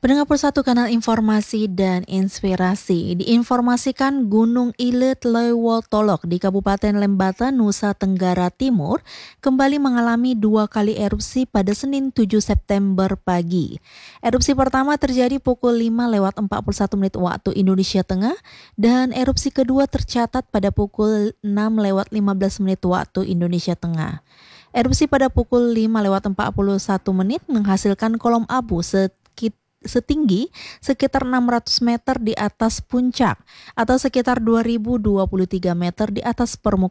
Pendengar Persatu Kanal Informasi dan Inspirasi diinformasikan Gunung Ilet Leuwoltolok di Kabupaten Lembata, Nusa Tenggara Timur kembali mengalami 2 kali erupsi pada Senin 7 September pagi. Erupsi pertama terjadi pukul 5:41 waktu Indonesia Tengah dan erupsi kedua tercatat pada pukul 6:15 waktu Indonesia Tengah. Erupsi pada pukul 5:41 menghasilkan kolom abu setinggi sekitar 600 meter di atas puncak atau sekitar 2023 meter di atas permukaan